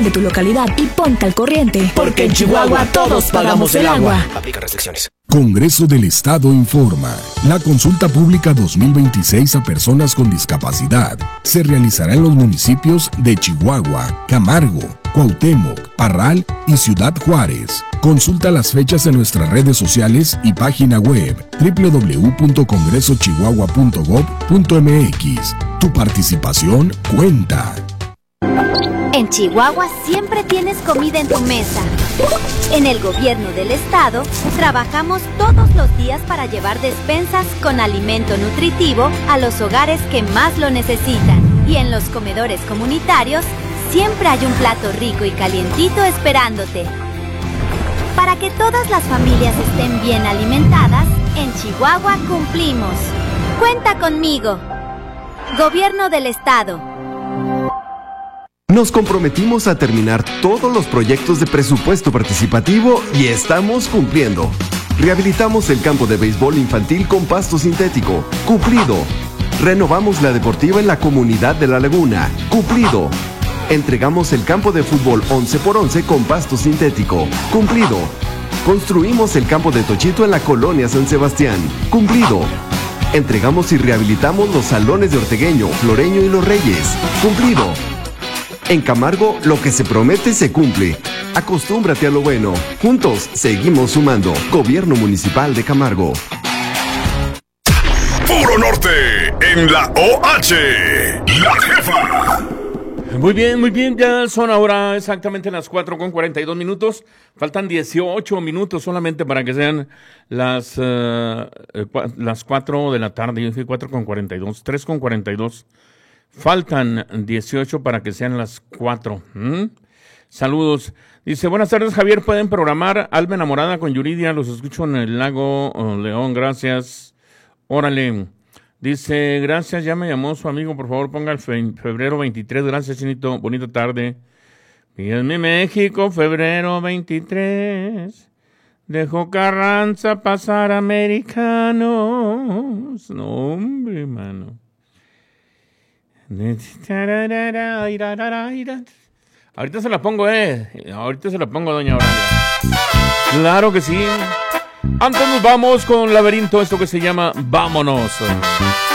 de tu localidad y ponte al corriente. Porque en Chihuahua todos pagamos el agua. Aplica restricciones. Congreso del Estado informa. La consulta pública 2026 a personas con discapacidad se realizará en los municipios de Chihuahua, Camargo, Cuauhtémoc, Parral y Ciudad Juárez. Consulta las fechas en nuestras redes sociales y página web www.congresochihuahua.gov.mx. Tu participación cuenta. En Chihuahua siempre tienes comida en tu mesa. En el gobierno del estado trabajamos todos los días para llevar despensas con alimento nutritivo a los hogares que más lo necesitan. Y en los comedores comunitarios siempre hay un plato rico y calientito esperándote. Para que todas las familias estén bien alimentadas, en Chihuahua cumplimos. Cuenta conmigo. Gobierno del Estado. Nos comprometimos a terminar todos los proyectos de presupuesto participativo y estamos cumpliendo. Rehabilitamos el campo de béisbol infantil con pasto sintético. Cumplido. Renovamos la deportiva en la comunidad de La Laguna. Cumplido. Entregamos el campo de fútbol 11x11 con pasto sintético. Cumplido. Construimos el campo de Tochito en la colonia San Sebastián. Cumplido. Entregamos y rehabilitamos los salones de Ortegueño, Floreño y Los Reyes. Cumplido. En Camargo, lo que se promete se cumple. Acostúmbrate a lo bueno. Juntos, seguimos sumando. Gobierno Municipal de Camargo. Puro Norte, en la OH, La Jefa. Muy bien, ya son ahora exactamente las 4:42. Faltan 18 minutos solamente para que sean las 4 de la tarde. Yo dije 4:42, 3:42. Faltan 18 para que sean las 4. Saludos. Dice, buenas tardes, Javier. ¿Pueden programar Alma Enamorada con Yuridia? Los escucho en el Lago León. Gracias. Órale. Dice, gracias, ya me llamó su amigo. Por favor, ponga el febrero 23. Gracias, Chinito. Bonita tarde. Y en mi México, febrero 23. Dejó Carranza pasar americanos. No, hombre, mano. Ahorita se la pongo, ahorita se la pongo, doña Aurora. Claro que sí. Antes nos vamos con Laberinto, esto que se llama Vámonos.